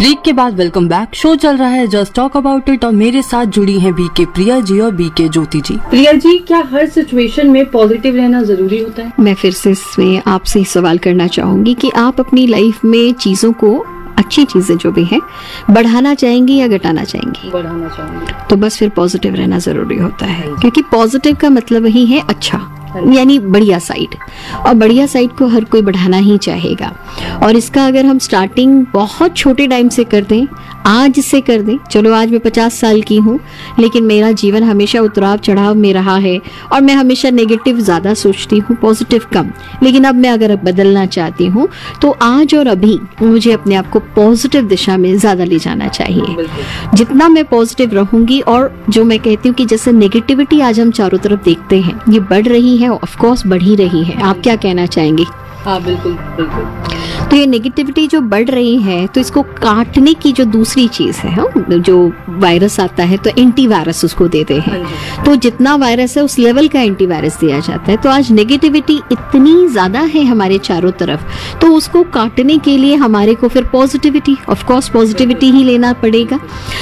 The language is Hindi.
ब्रेक के बाद वेलकम बैक। शो चल रहा है जस्ट टॉक अबाउट इट और मेरे साथ जुड़ी हैं बीके प्रिया जी और बीके ज्योति जी। प्रिया जी, क्या हर सिचुएशन में पॉजिटिव रहना जरूरी होता है? मैं फिर से इसमें आपसे सवाल करना चाहूंगी कि आप अपनी लाइफ में चीजों को, अच्छी चीजें जो भी हैं, बढ़ाना चाहेंगी या घटाना चाहेंगी? बढ़ाना चाहूंगी। तो बस फिर पॉजिटिव रहना जरूरी होता है, क्योंकि पॉजिटिव का मतलब ही है अच्छा, यानी बढ़िया साइड, और बढ़िया साइड को हर कोई बढ़ाना ही चाहेगा। और इसका अगर हम स्टार्टिंग बहुत छोटे टाइम से कर दें, आज से कर दें, चलो आज मैं 50 साल की हूँ लेकिन मेरा जीवन हमेशा उतराव चढ़ाव में रहा है और मैं हमेशा नेगेटिव ज़्यादा सोचती हूँ, पॉजिटिव कम, लेकिन अब मैं अगर बदलना चाहती हूँ तो आज और अभी मुझे अपने आप को पॉजिटिव दिशा में ज़्यादा ले जाना चाहिए। जितना मैं पॉजिटिव रहूँगी, और जो मैं कहती हूँ कि जैसे नेगेटिविटी आज हम चारों तरफ देखते हैं ये बढ़ रही है, ऑफ कोर्स बढ़ ही रही है, आप क्या कहना चाहेंगे? हाँ बिल्कुल बिल्कुल। तो ये नेगेटिविटी जो बढ़ रही है, तो इसको काटने की जो दूसरी चीज है, जो वायरस आता है तो एंटीवायरस उसको देते हैं। तो जितना वायरस है उस लेवल का एंटीवायरस दिया जाता है। तो आज नेगेटिविटी इतनी ज्यादा है हमारे चारों तरफ, तो उसको काटने के लिए हमारे को फिर पॉजिटिविटी, ऑफ कोर्स पॉजिटिविटी ही लेना पड़ेगा।